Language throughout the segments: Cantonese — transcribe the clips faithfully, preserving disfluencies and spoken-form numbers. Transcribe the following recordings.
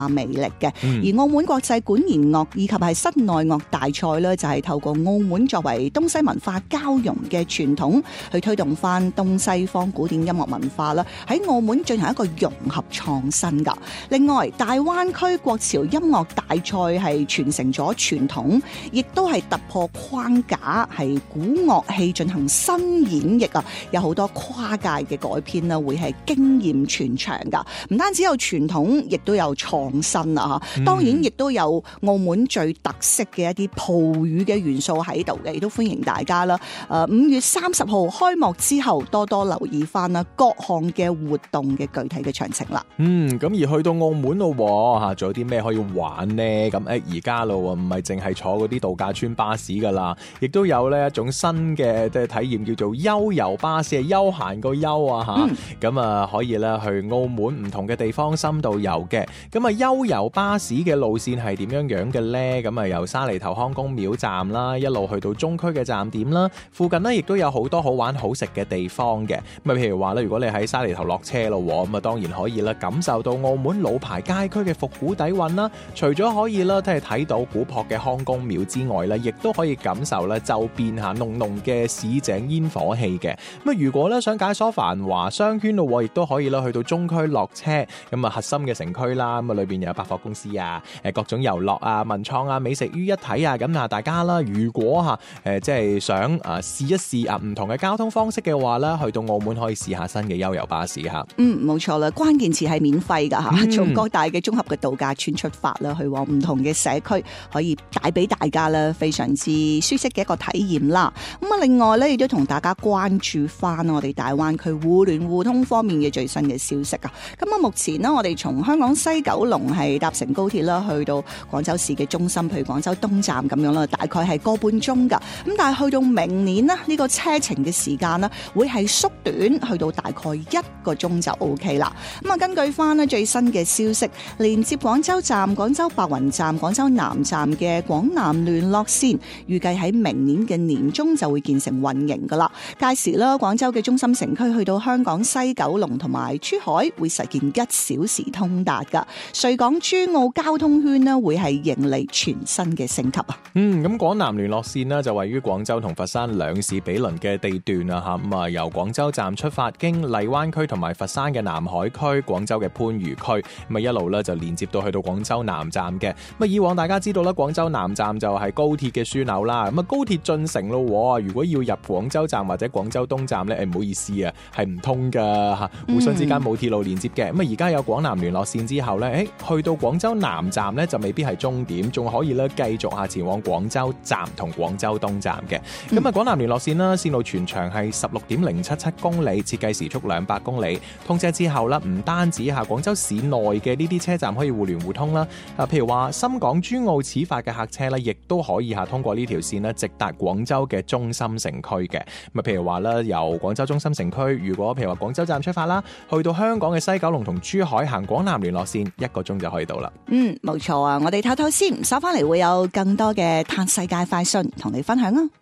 魅力嘅。而澳門國際管弦樂以及係室內樂大賽咧，就係透過澳門作為東西文化交融嘅傳統，去推動翻東西方古典音樂文化啦，喺澳門進行一個融合創新噶。另外，大灣區國潮音樂大賽係傳承咗傳統，亦都係突破框架，係古樂器進行新演繹啊！有好多跨界嘅改編啦，會係經驗傳長噶。唔單止有傳統，亦都有創新啊！嚇，當然亦都有澳門最特色嘅一啲葡語嘅元素喺度嘅，亦都歡迎大家啦。誒，五月三十號開幕之後，多多留意翻啦各項嘅活動嘅具體嘅詳情啦。 嗯，咁而去到澳門咯嚇，仲有啲咩可以玩呢？咁誒而家咯，唔係淨係坐嗰啲度假村巴士噶啦，亦都有呢一種新嘅即係體驗，叫做悠遊巴士，係休閒個悠啊嚇。咁啊、嗯、可以咧去澳門唔同嘅地方深度遊嘅。咁啊悠遊巴士嘅路線係點樣樣嘅咧？咁啊由沙梨頭康公廟站啦，一路去到中區嘅站點啦，附近呢亦都有好多好玩好食嘅地方嘅。咁啊譬如話咧，如果你喺沙梨頭落車咯，咁啊當然可以啦，感受到澳門老牌街區嘅復古底蘊啦。除咗可以啦，即係睇到古樸嘅康公廟之外咧，亦都可以感受咧周邊下濃濃嘅市井煙火氣嘅。咁啊如果咧想解鎖繁華商圈咯，亦都可以啦去到中區落車，咁啊核心嘅城區啦，咁啊裏邊有百貨公司啊，誒各種遊樂啊、文創啊、美食於一體啊，咁啊大家啦，如果吓誒即係想啊試一試啊唔同嘅交通方式嘅話咧，去到澳門可以試下新嘅悠遊巴士吓。嗯， 冇錯啦，關鍵詞係免費噶吓，從各大嘅綜合嘅度假村出發啦，去往唔同嘅社區，可以帶俾大家咧非常之舒適嘅一個體驗啦。咁啊，另外咧亦都同大家關注翻我哋大灣區互聯互通方面嘅最新嘅消息啊。咁啊，目前呢，我哋從香港西九龍係搭乘高鐵啦，去到廣州市嘅中心，譬如廣州東站咁樣啦，大概係個半鐘噶。咁但係去到明年呢，呢個車程嘅時間呢，會係縮短去到大概一個鐘就 O K 啦。咁啊，根據翻呢最新嘅消息，連接廣州站、廣州白雲站、廣州南站嘅廣南聯絡線，預計喺明年嘅年中就會建成運營噶啦。屆時啦，廣州嘅中心城區去到香港西九龍同埋珠海會實現一小時通達噶。穗港珠澳交通圈呢，會係迎嚟全新嘅升級啊！ 嗯，咁廣南聯絡線呢，就位於廣州同佛山兩市比鄰嘅地段啊，吓咁啊由廣州站出發，經荔灣區同埋佛山嘅南海區、廣州嘅番禺區，咁啊一路咧就連接到去到廣州南站嘅。咁啊以往大家知道啦，廣州南站就係高鐵嘅樞紐啦。咁啊高鐵進城咯，如果要入廣州站或者廣州東站咧，誒唔好意思啊，係唔通噶吓，互相之間冇鐵路連接嘅。咁啊而家有廣南聯絡線之後咧，誒去到廣州南站咧就未必係終點，仲可以咧繼續下前往廣州站同廣州東站嘅。咁啊廣南聯絡線啦，線路全長係十六點零七七公里，設計時速兩百公里。通車之後啦，唔單止下廣州市內嘅呢啲車站可以互聯互通啦，啊譬如話深港珠澳始發嘅客車咧，亦都可以下通過呢條線咧直達廣州嘅中心城區嘅。咁啊譬如話咧由廣州中心城區，如果譬如話廣州站出發啦，去到香港嘅西九龍同珠海行廣南聯絡線，一個鐘就可以到啦。 嗯，冇錯啊！我哋唞唞先，收翻嚟會有更多嘅嘆世界快訊同你分享啊！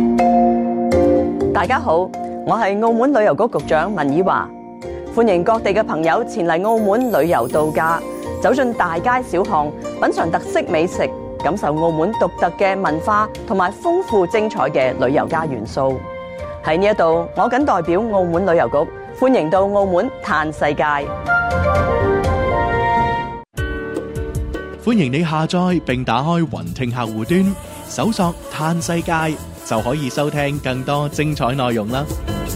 大家好，我係澳門旅遊局局長文綺華，歡迎各地嘅朋友前嚟澳門旅遊度假，走進大街小巷，品嘗特色美食，感受澳門獨特嘅文化同埋豐富精彩嘅旅遊家元素。喺呢一度，我謹代表澳門旅遊局歡迎到澳門嘆世界。 歡迎你下載並打開雲聽客戶端，搜索嘆世界就可以收聽更多精彩內容啦。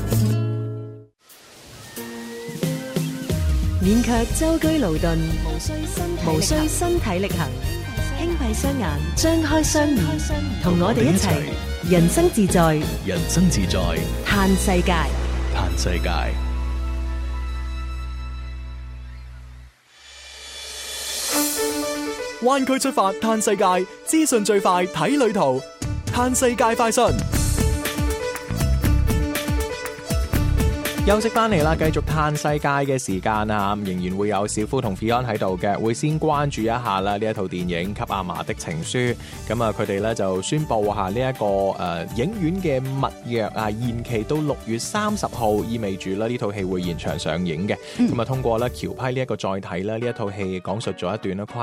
免卻舟車勞頓，無需身體力行，輕閉雙眼，張開雙耳，同我哋一齊人生自在， 人生自在， 嘆世界， 嘆世界。灣區出發嘆世界，資訊最快睇旅途，嘆世界快訊。 休息翻嚟啦，繼續嘆世界嘅時間啊，仍然會有小夫同 Fion 喺度嘅，會先關注一下啦呢一套電影《給阿嫲的情書》。咁啊，佢哋咧就宣布下呢一個誒、呃、影院嘅密約啊，延期到六月三十號，意味住咧呢套戲會延長上映嘅。咁啊、嗯，通過咧僑批呢一個載體咧，呢一套戲講述咗一段咧